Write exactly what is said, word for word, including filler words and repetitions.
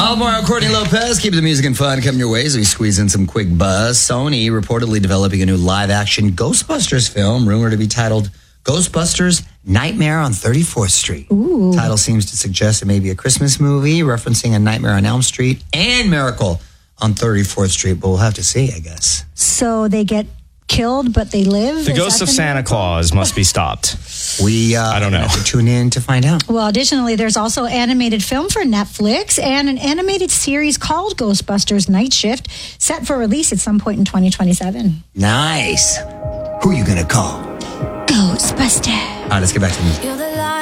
Alvaro, Courtney Lopez, keep the music and fun coming your way as we squeeze in some quick buzz. Sony reportedly developing a new live-action Ghostbusters film, rumored to be titled Ghostbusters Nightmare on thirty-fourth Street. Ooh. Title seems to suggest it may be a Christmas movie referencing A Nightmare on Elm Street and Miracle on thirty-fourth Street, but we'll have to see, I guess. So they get killed, but they live? The Is ghost that of the Santa miracle? Claus must be stopped. We uh, I don't know. have to tune in to find out. Well, additionally, there's also animated film for Netflix and an animated series called Ghostbusters Night Shift, set for release at some point in twenty twenty-seven. Nice. Who are you going to call? Ghostbusters. All right, let's get back to the music. You're the